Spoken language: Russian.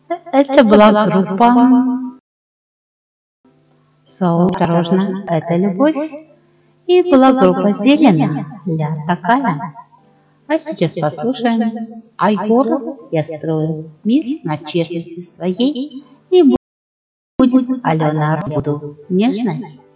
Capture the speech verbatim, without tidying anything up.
Это была группа «Соу, осторожно, это любовь». И была группа «Зелена», «Ля такая». А сейчас послушаем Айгора «Я строю мир на честности своей». И будет Алена, буду нежной.